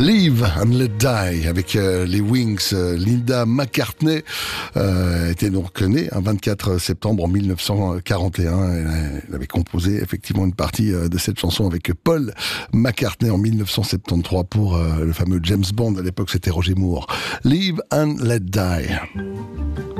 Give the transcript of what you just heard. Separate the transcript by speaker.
Speaker 1: Live and Let Die avec les Wings. Linda McCartney était donc née un 24 septembre en 1941. Elle avait composé effectivement une partie de cette chanson avec Paul McCartney en 1973 pour le fameux James Bond. À l'époque, c'était Roger Moore. Live and Let Die.